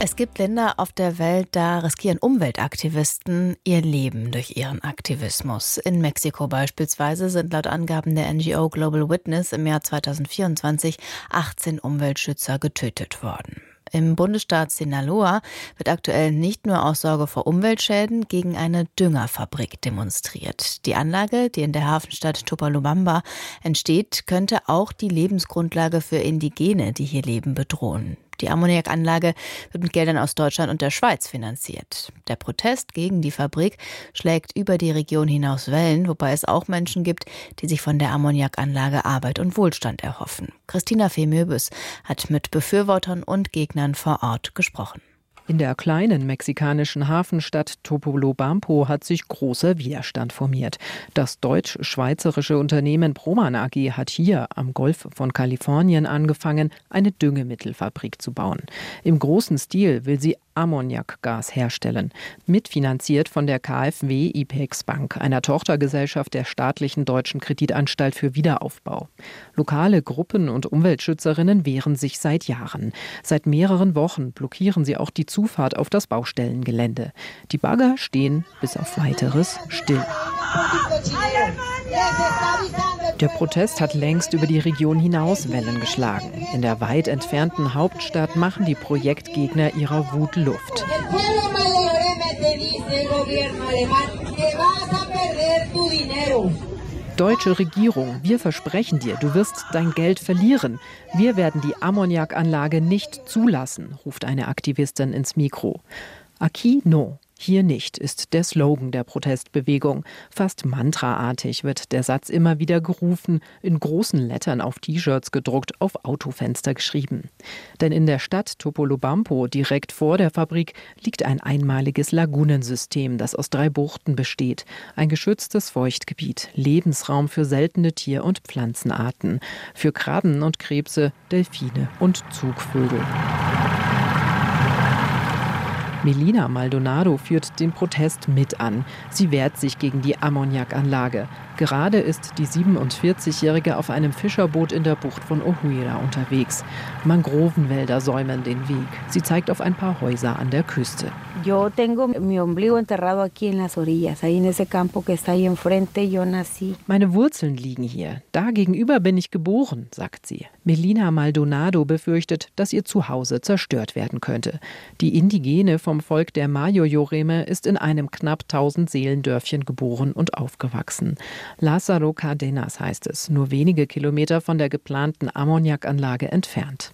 Es gibt Länder auf der Welt, da riskieren Umweltaktivisten ihr Leben durch ihren Aktivismus. In Mexiko beispielsweise sind laut Angaben der NGO Global Witness im Jahr 2024 18 Umweltschützer getötet worden. Im Bundesstaat Sinaloa wird aktuell nicht nur aus Sorge vor Umweltschäden gegen eine Düngerfabrik demonstriert. Die Anlage, die in der Hafenstadt Topolobamba entsteht, könnte auch die Lebensgrundlage für Indigene, die hier leben, bedrohen. Die Ammoniakanlage wird mit Geldern aus Deutschland und der Schweiz finanziert. Der Protest gegen die Fabrik schlägt über die Region hinaus Wellen, wobei es auch Menschen gibt, die sich von der Ammoniakanlage Arbeit und Wohlstand erhoffen. Christina Fehmöbes hat mit Befürwortern und Gegnern vor Ort gesprochen. In der kleinen mexikanischen Hafenstadt Topolobampo hat sich großer Widerstand formiert. Das deutsch-schweizerische Unternehmen Proman AG hat hier am Golf von Kalifornien angefangen, eine Düngemittelfabrik zu bauen. Im großen Stil will sie Ammoniakgas herstellen, mitfinanziert von der KfW IPEX Bank, einer Tochtergesellschaft der staatlichen Deutschen Kreditanstalt für Wiederaufbau. Lokale Gruppen und Umweltschützerinnen wehren sich seit Jahren. Seit mehreren Wochen blockieren sie auch die Zufahrt auf das Baustellengelände. Die Bagger stehen bis auf Weiteres still. Der Protest hat längst über die Region hinaus Wellen geschlagen. In der weit entfernten Hauptstadt machen die Projektgegner ihrer Wut Luft. Deutsche Regierung, wir versprechen dir, du wirst dein Geld verlieren. Wir werden die Ammoniakanlage nicht zulassen, ruft eine Aktivistin ins Mikro. Aquí no. Hier nicht, ist der Slogan der Protestbewegung. Fast mantraartig wird der Satz immer wieder gerufen, in großen Lettern auf T-Shirts gedruckt, auf Autofenster geschrieben. Denn in der Stadt Topolobampo, direkt vor der Fabrik, liegt ein einmaliges Lagunensystem, das aus 3 Buchten besteht. Ein geschütztes Feuchtgebiet, Lebensraum für seltene Tier- und Pflanzenarten, für Krabben und Krebse, Delfine und Zugvögel. Melina Maldonado führt den Protest mit an. Sie wehrt sich gegen die Ammoniakanlage. Gerade ist die 47-Jährige auf einem Fischerboot in der Bucht von Ohuira unterwegs. Mangrovenwälder säumen den Weg. Sie zeigt auf ein paar Häuser an der Küste. Meine Wurzeln liegen hier. Da gegenüber bin ich geboren, sagt sie. Melina Maldonado befürchtet, dass ihr Zuhause zerstört werden könnte. Die Indigene vom Volk der Mayo-Yoreme ist in einem knapp 1000 Seelendörfchen geboren und aufgewachsen. Lázaro Cárdenas heißt es, nur wenige Kilometer von der geplanten Ammoniakanlage entfernt.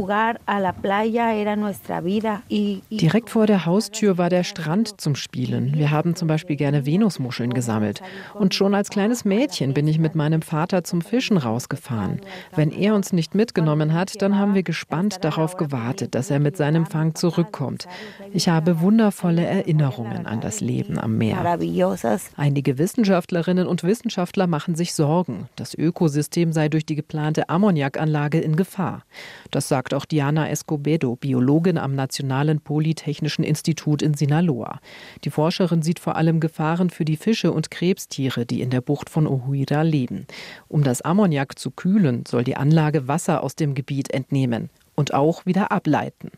Direkt vor der Haustür war der Strand zum Spielen. Wir haben zum Beispiel gerne Venusmuscheln gesammelt. Und schon als kleines Mädchen bin ich mit meinem Vater zum Fischen rausgefahren. Wenn er uns nicht mitgenommen hat, dann haben wir gespannt darauf gewartet, dass er mit seinem Fang zurückkommt. Ich habe wundervolle Erinnerungen an das Leben am Meer. Einige Wissenschaftlerinnen und Wissenschaftler machen sich Sorgen. Das Ökosystem sei durch die geplante Ammoniakanlage in Gefahr. Das sagt auch Diana Escobedo, Biologin am Nationalen Polytechnischen Institut in Sinaloa. Die Forscherin sieht vor allem Gefahren für die Fische und Krebstiere, die in der Bucht von Ohuira leben. Um das Ammoniak zu kühlen, soll die Anlage Wasser aus dem Gebiet entnehmen und auch wieder ableiten.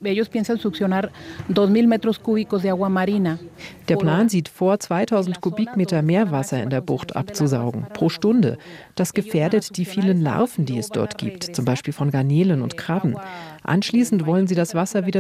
Der Plan sieht vor, 2000 Kubikmeter Meerwasser in der Bucht abzusaugen, pro Stunde. Das gefährdet die vielen Larven, die es dort gibt, zum Beispiel von Garnelen und Krabben. Anschließend wollen sie das Wasser wieder